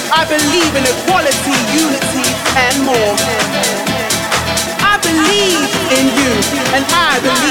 I believe in equality, unity, and more. I believe in you, and I believe